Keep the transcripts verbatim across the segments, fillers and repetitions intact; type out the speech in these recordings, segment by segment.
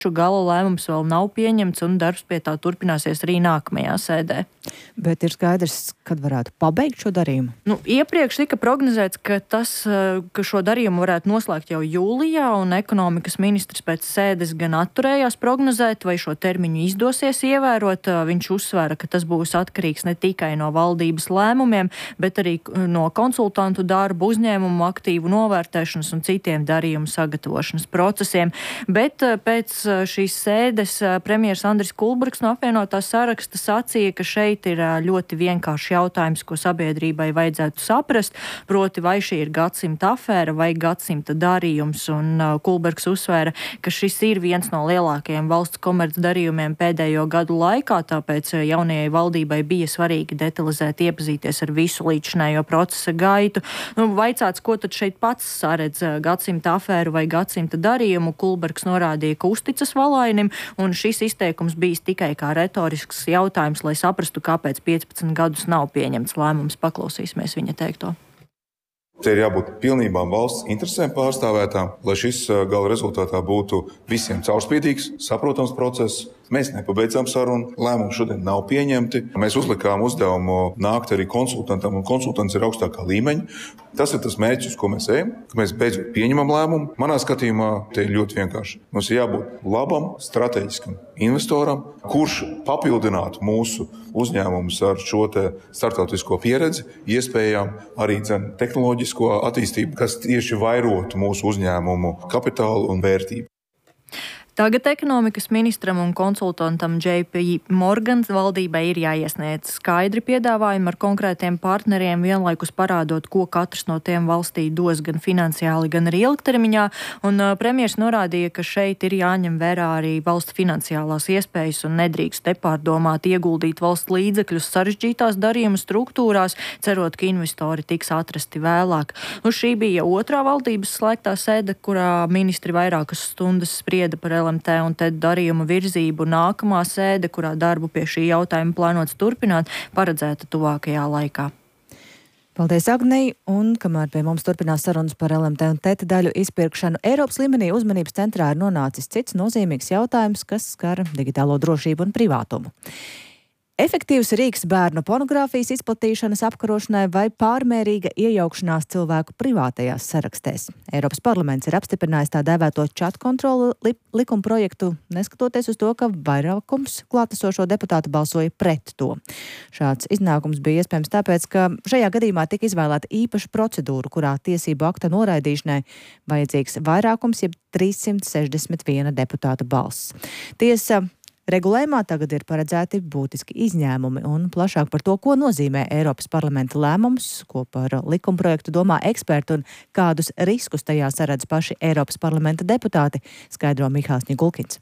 Gala lēmums vēl nav pieņemts un darbs pie tā turpināsies arī nākamajā sēdē. Bet ir skaidrs, kad varētu pabeigt šo darījumu? Nu, iepriekš tika prognozēts, ka, tas, ka šo darījumu varētu noslēgt jau jūlijā, un ekonomikas ministrs pēc sēdes gan atturējās prognozēt, vai šo termiņu izdosies ievērot. Viņš uzsvēra, ka tas būs atkarīgs ne tikai no valdības lēmumiem, bet arī no konsultantu darbu, uzņēmumu aktīvu novērtēšanas un citiem darījumu sagatavošanas procesiem. Bet pēc šīs sēdes premjers Andris Kulbergs no apvienotā saraksta sacīja, ka šeit ir ļoti vienkāršs jautājums, ko sabiedrībai vajadzētu saprast, proti vai šī ir gadsimta afēra vai gadsimta darījums, un Kulbergs uzsvēra, ka šis ir viens no lielākajiem valsts komercdarījumiem pēdējo gadu laikā, tāpēc jaunajai valdībai bija svarīgi detalizēt iepazīties ar visu līdzinējo procesa gaitu. Nu, vaicāts, ko tad šeit pats saredz gadsimta afēru vai gadsimta darījumu, Kulbergs norādīja, ka uzticas Valainim, un šis izteikums bijis tikai kā retorisks jautājums, lai saprastu, kāpēc piecpadsmit gadus nav pieņemts lēmums. Paklausīsimies viņa teikto. Te ir jābūt pilnībā valsts interesēm pārstāvētām, lai šis gala rezultātā būtu visiem caurspīdīgs, saprotams process. Mēs nepabeidzām sarunu, lēmumi šodien nav pieņemti. Mēs uzlikām uzdevumu nākt arī konsultantam, un konsultants ir augstākā līmeņa. Tas ir tas mērķis, uz ko mēs ejam, ka mēs beidzot pieņemam lēmumu. Manā skatījumā te ir ļoti vienkārši. Mums ir jābūt labam, strateģiskam investoram, kurš papildinātu mūsu uzņēmumus ar šo te starptautisko pieredzi, iespējām arī dzen tehnoloģisko attīstību, kas tieši vairotu mūsu uzņēmumu kapitālu un vērtību. Tagad ekonomikas ministram un konsultantam J P Morgan valdībai ir jāiesniedz skaidri piedāvājumi ar konkrētiem partneriem, vienlaikus parādot, ko katrs no tiem valstī dos gan finansiāli, gan arī ilgtermiņā. Un uh, premjers norādīja, ka šeit ir jāņem vērā arī valsts finansiālās iespējas un nedrīkst nepārdomāt ieguldīt valsts līdzekļus sarežģītās darījuma struktūrās, cerot, ka investori tiks atrasti vēlāk. Nu, šī bija otrā valdības slēgtā sēde, kurā ministri vairākas stundas sprieda par L M T un T E D darījuma virzību. Nākamā sēde, kurā darbu pie šī jautājuma plānots turpināt, paredzēta tuvākajā laikā. Paldies, Agnei, un kamēr pie mums turpinās sarunas par L M T un T E D daļu izpirkšanu, Eiropas līmenī uzmanības centrā ir nonācis cits nozīmīgs jautājums, kas skar digitālo drošību un privātumu. Efektīvs rīks bērnu pornogrāfijas izplatīšanas apkarošanai vai pārmērīga iejaukšanās cilvēku privātajās sarakstēs. Eiropas parlaments ir apstiprinājis tā dēvēto chat kontrolu li likuma projektu, neskatoties uz to, ka vairākums klātesošo deputātu balsoja pret to. Šāds iznākums bija iespējams tāpēc, ka šajā gadījumā tika izvēlēta īpaša procedūra, kurā tiesību akta noraidīšanai vajadzīgs vairākums, jeb trīssimt sešdesmit viena deputāta balss. Tiesa, regulējumā tagad ir paredzēti būtiski izņēmumi, un plašāk par to, ko nozīmē Eiropas parlamenta lēmums, ko par likumprojektu domā eksperti un kādus riskus tajā saredz paši Eiropas parlamenta deputāti, skaidro Mihāls Ņigulkins.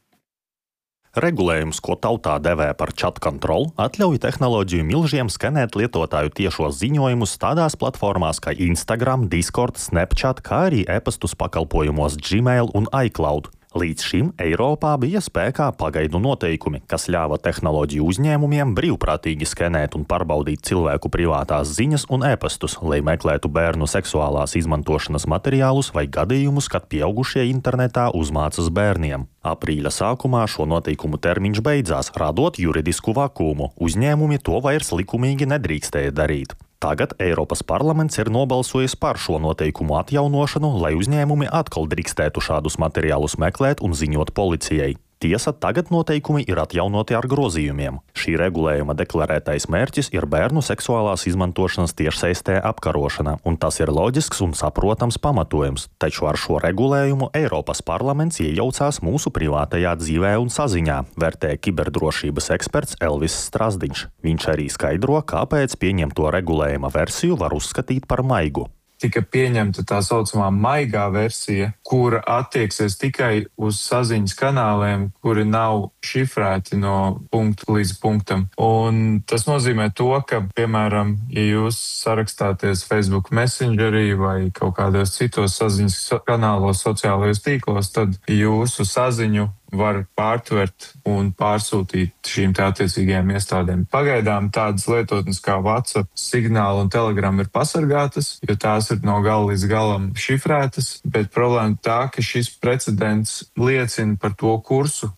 Regulējums, ko tautā devē par chat kontrolu, atļauj tehnoloģiju milžiem skenēt lietotāju tiešos ziņojumus tādās platformās kā Instagram, Discord, Snapchat, kā arī e-pastus pakalpojumos Gmail un iCloud. Līdz šim Eiropā bija spēkā pagaidu noteikumi, kas ļāva tehnoloģiju uzņēmumiem brīvprātīgi skenēt un pārbaudīt cilvēku privātās ziņas un e-pastus, lai meklētu bērnu seksuālās izmantošanas materiālus vai gadījumus, kad pieaugušie internetā uzmācas bērniem. Aprīļa sākumā šo noteikumu termiņš beidzās, radot juridisku vakuumu. Uzņēmumi to vairs likumīgi nedrīkstēja darīt. Tagad Eiropas parlaments ir nobalsojis par šo noteikumu atjaunošanu, lai uzņēmumi atkal drīkstētu šādus materiālus meklēt un ziņot policijai. Tiesa, tagad noteikumi ir atjaunoti ar grozījumiem. Šī regulējuma deklarētais mērķis ir bērnu seksuālās izmantošanas tiešsaistē apkarošana, un tas ir loģisks un saprotams pamatojums. Taču ar šo regulējumu Eiropas parlaments iejaucās mūsu privātajā dzīvē un saziņā, vērtē kiberdrošības eksperts Elvis Strasdiņš. Viņš arī skaidro, kāpēc pieņemto regulējuma versiju var uzskatīt par maigu. Tika pieņemta tā saucamā maigā versija, kura attieksies tikai uz saziņas kanāliem, kuri nav šifrēti no punkta līdz punktam. Un tas nozīmē to, ka, piemēram, ja jūs sarakstāties Facebook Messengerī vai kaut kādos citos saziņas kanālos, sociālajos tīklos, tad jūsu saziņu var pārtvert un pārsūtīt šīm tā attiecīgajām iestādēm. Pagaidām tādas lietotnes kā WhatsApp, Signāla un Telegram ir pasargātas, jo tās ir no gala līdz galam šifrētas, bet problēma tā, ka šis precedents liecina par to kursu,